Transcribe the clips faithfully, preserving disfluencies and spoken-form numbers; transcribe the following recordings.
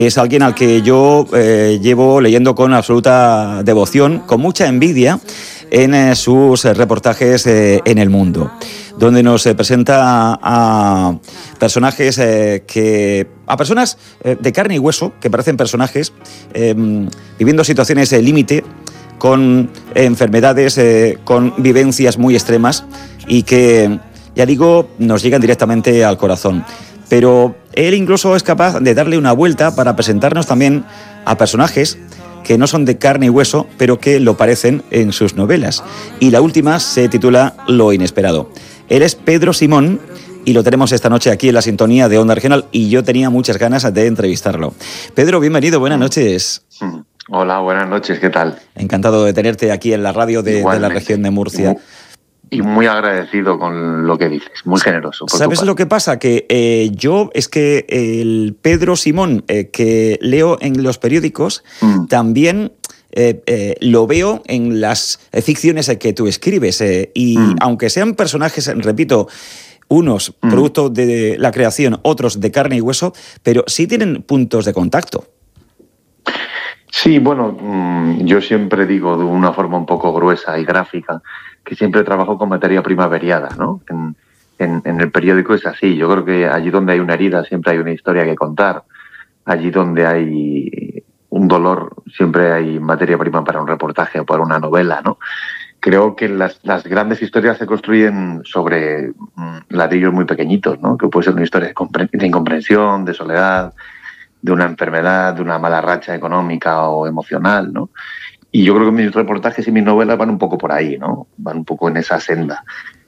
Es alguien al que yo eh, llevo leyendo con absoluta devoción, con mucha envidia, en eh, sus eh, reportajes eh, en El Mundo, donde nos eh, presenta a, a personajes eh, que... a personas eh, de carne y hueso, que parecen personajes, eh, viviendo situaciones eh, límite, con eh, enfermedades, eh, con vivencias muy extremas y que, ya digo, nos llegan directamente al corazón. Pero él incluso es capaz de darle una vuelta para presentarnos también a personajes que no son de carne y hueso, pero que lo parecen en sus novelas. Y la última se titula Lo inesperado. Él es Pedro Simón y lo tenemos esta noche aquí en la sintonía de Onda Regional y yo tenía muchas ganas de entrevistarlo. Pedro, bienvenido, buenas noches. Hola, buenas noches, ¿qué tal? Encantado de tenerte aquí en la radio de, de la región de Murcia. Y muy agradecido con lo que dices, muy generoso. Por ¿Sabes lo que pasa? Que eh, yo es que el Pedro Simón eh, que leo en los periódicos mm. también eh, eh, lo veo en las ficciones que tú escribes. Eh, y mm. aunque sean personajes, repito, unos mm. producto de la creación, otros de carne y hueso, pero sí tienen puntos de contacto. Sí, bueno, yo siempre digo de una forma un poco gruesa y gráfica que siempre trabajo con materia prima variada, ¿no? En, en, en el periódico es así. Yo creo que allí donde hay una herida siempre hay una historia que contar. Allí donde hay un dolor siempre hay materia prima para un reportaje o para una novela, ¿no? Creo que las, las grandes historias se construyen sobre ladrillos muy pequeñitos, ¿no? Que puede ser una historia de incomprensión, de soledad, de una enfermedad, de una mala racha económica o emocional, ¿no? Y yo creo que mis reportajes y mis novelas van un poco por ahí, ¿no? Van un poco en esa senda.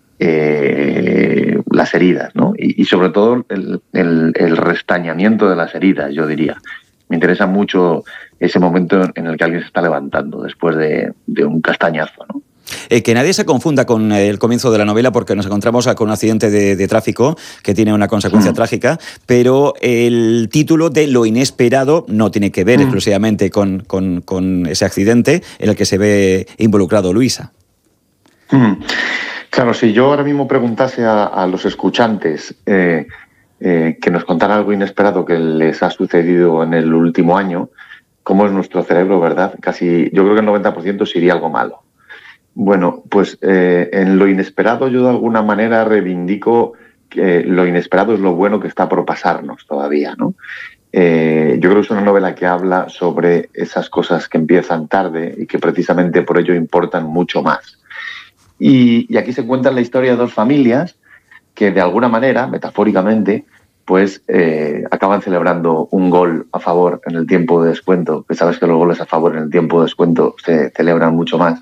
Eh, las heridas, ¿no? Y, y sobre todo el, el, el restañamiento de las heridas, yo diría. Me interesa mucho ese momento en el que alguien se está levantando después de, de un castañazo, ¿no? Eh, que nadie se confunda con el comienzo de la novela porque nos encontramos con un accidente de, de tráfico que tiene una consecuencia mm. trágica, pero el título de Lo inesperado no tiene que ver mm. exclusivamente con, con, con ese accidente en el que se ve involucrado Luisa. Mm. Claro, si yo ahora mismo preguntase a, a los escuchantes eh, eh, que nos contaran algo inesperado que les ha sucedido en el último año, ¿cómo es nuestro cerebro, verdad? Casi, yo creo que el noventa por ciento sería algo malo. Bueno, pues eh, en Lo inesperado yo de alguna manera reivindico que lo inesperado es lo bueno que está por pasarnos todavía, ¿no? Eh, yo creo que es una novela que habla sobre esas cosas que empiezan tarde y que precisamente por ello importan mucho más. Y, y aquí se cuenta la historia de dos familias que de alguna manera, metafóricamente, pues eh, acaban celebrando un gol a favor en el tiempo de descuento, que sabes que los goles a favor en el tiempo de descuento se celebran mucho más.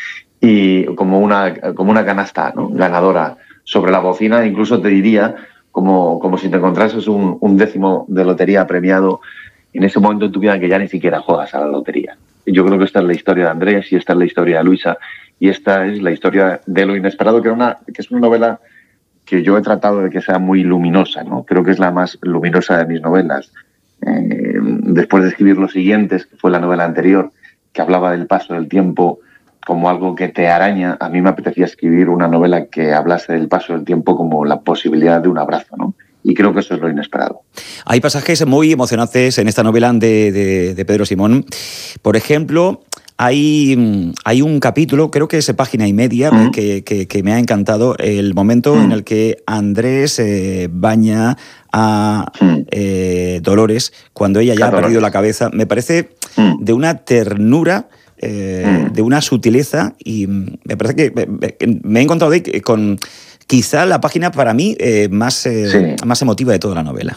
Y como una, como una canasta, ¿no? Ganadora sobre la bocina, incluso te diría como, como si te encontrases un, un décimo de lotería premiado en ese momento en tu vida en que ya ni siquiera juegas a la lotería. Yo creo que esta es la historia de Andrés y esta es la historia de Luisa y esta es la historia de Lo inesperado, que, era una, que es una novela que yo he tratado de que sea muy luminosa, ¿no? Creo que es la más luminosa de mis novelas. Eh, después de escribir Los siguientes, que fue la novela anterior, que hablaba del paso del tiempo como algo que te araña, a mí me apetecía escribir una novela que hablase del paso del tiempo como la posibilidad de un abrazo, ¿no? Y creo que eso es lo inesperado. Hay pasajes muy emocionantes en esta novela de, de, de Pedro Simón. Por ejemplo, hay, hay un capítulo, creo que es página y media, mm. que, que, que me ha encantado, el momento mm. en el que Andrés eh, baña a mm. eh, Dolores cuando ella ya ha Dolores. perdido la cabeza. Me parece mm. de una ternura, Eh, mm. de una sutileza, y me parece que me, me he encontrado ahí con quizá la página para mí eh, más, eh, sí. más emotiva de toda la novela.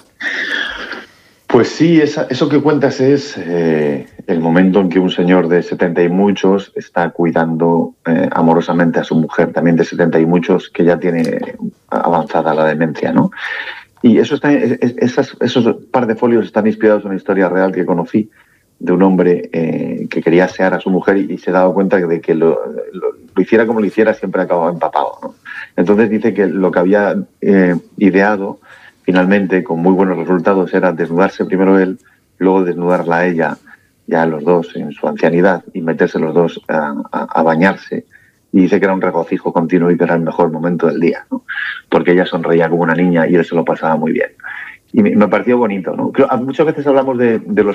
Pues sí, esa, eso que cuentas es eh, el momento en que un señor de setenta y muchos está cuidando eh, amorosamente a su mujer, también de setenta y muchos, que ya tiene avanzada la demencia, ¿no? Y eso está, esas, esos par de folios están inspirados en una historia real que conocí, de un hombre eh, que quería asear a su mujer y, y se ha dado cuenta de que lo, lo, lo hiciera como lo hiciera siempre acababa empapado, ¿no? Entonces dice que lo que había eh, ideado finalmente con muy buenos resultados era desnudarse primero él, luego desnudarla a ella, ya los dos en su ancianidad, y meterse los dos a, a, a bañarse. Y dice que era un regocijo continuo y que era el mejor momento del día, ¿no? Porque ella sonreía como una niña y él se lo pasaba muy bien. y me, me pareció bonito, ¿no? Creo, muchas veces hablamos de, de los